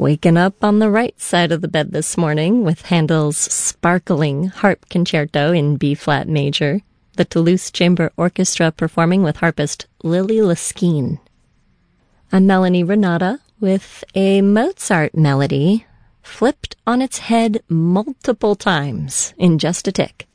Waking up on the right side of the bed this morning with Handel's sparkling harp concerto in B-flat major, the Toulouse Chamber Orchestra performing with harpist Lily Liskine. I'm Melanie Renata with a Mozart melody flipped on its head multiple times in just a tick.